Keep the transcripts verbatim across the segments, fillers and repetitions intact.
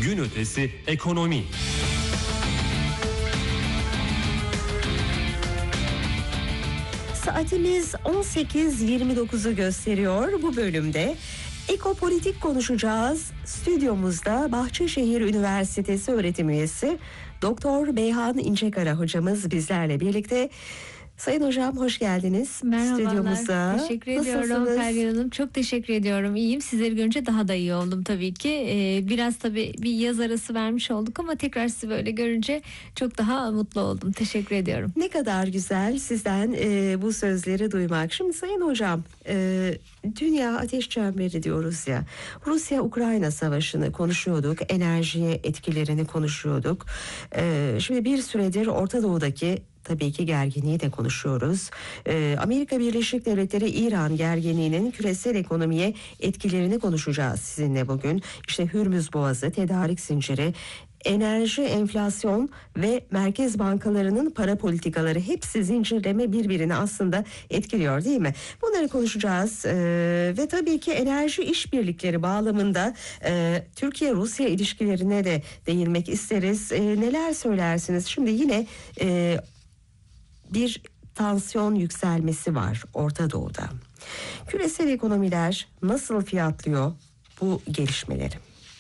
Gün ötesi ekonomi. Saatimiz on sekiz yirmi dokuzu gösteriyor. Bu bölümde ekopolitik konuşacağız. Stüdyomuzda Bahçeşehir Üniversitesi öğretim üyesi Doktor Beyhan İncekara hocamız bizlerle birlikte. Sayın hocam hoş geldiniz. Merhabalar. Stüdyomuza. Teşekkür ediyorum Nasılsınız? Feryal Hanım. Çok teşekkür ediyorum. İyiyim. Sizleri görünce daha da iyi oldum tabii ki. Ee, biraz tabii bir yaz arası vermiş olduk ama tekrar sizi böyle görünce çok daha mutlu oldum. Teşekkür ediyorum. Ne kadar güzel sizden e, bu sözleri duymak. Şimdi Sayın hocam, e, dünya ateş çemberi diyoruz ya. Rusya-Ukrayna savaşını konuşuyorduk. Enerjiye etkilerini konuşuyorduk. E, şimdi bir süredir Orta Doğu'daki tabii ki gerginliği de konuşuyoruz. Ee, Amerika Birleşik Devletleri İran gerginliğinin küresel ekonomiye etkilerini konuşacağız sizinle bugün. İşte Hürmüz Boğazı, tedarik zinciri, enerji, enflasyon ve merkez bankalarının para politikaları hepsi zincirleme birbirini aslında etkiliyor değil mi? Bunları konuşacağız ee, ve tabii ki enerji işbirlikleri bağlamında e, Türkiye-Rusya ilişkilerine de değinmek isteriz. E, neler söylersiniz? Şimdi yine e, bir tansiyon yükselmesi var Orta Doğu'da. Küresel ekonomiler nasıl fiyatlıyor bu gelişmeleri?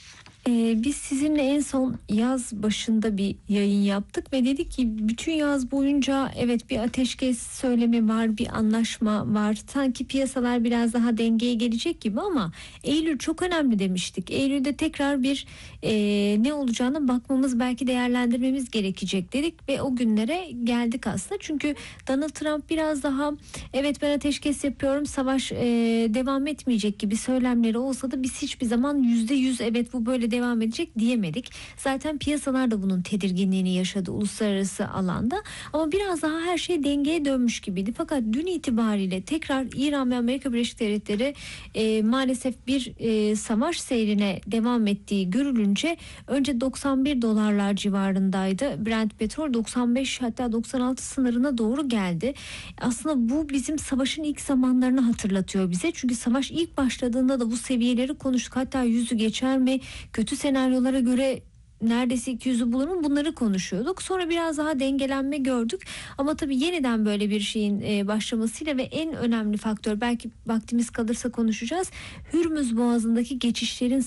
Ee, biz sizinle en son yaz başında bir yayın yaptık ve dedik ki bütün yaz boyunca evet bir ateşkes söylemi var, bir anlaşma var. Sanki piyasalar biraz daha dengeye gelecek gibi ama Eylül çok önemli demiştik. Eylül'de tekrar bir e, ne olacağına bakmamız, belki değerlendirmemiz gerekecek dedik ve o günlere geldik aslında. Çünkü Donald Trump biraz daha evet ben ateşkes yapıyorum, savaş e, devam etmeyecek gibi söylemleri olsa da biz hiçbir zaman yüzde yüz evet bu böyle devam edecek diyemedik. Zaten piyasalar da bunun tedirginliğini yaşadı uluslararası alanda. Ama biraz daha her şey dengeye dönmüş gibiydi. Fakat dün itibariyle tekrar İran ve Amerika Birleşik Devletleri e, maalesef bir e, savaş seyrine devam ettiği görülünce önce doksan bir dolarlar civarındaydı. Brent petrol doksan beş hatta doksan altı sınırına doğru geldi. Aslında bu bizim savaşın ilk zamanlarını hatırlatıyor bize. Çünkü savaş ilk başladığında da bu seviyeleri konuştuk. Hatta yüzü geçer mi? Kötü senaryolara göre neredeyse iki yüzü bulur mu? Bunları konuşuyorduk. Sonra biraz daha dengelenme gördük. Ama tabii yeniden böyle bir şeyin başlamasıyla ve en önemli faktör, belki vaktimiz kalırsa konuşacağız, Hürmüz Boğazı'ndaki geçişlerin